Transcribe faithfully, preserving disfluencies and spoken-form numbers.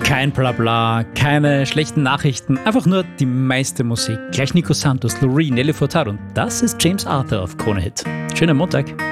Kein Blabla, keine schlechten Nachrichten, einfach nur die meiste Musik. Gleich Nico Santos, Loreen, Nelly Furtado und das ist James Arthur auf Krone Hit. Schönen Montag.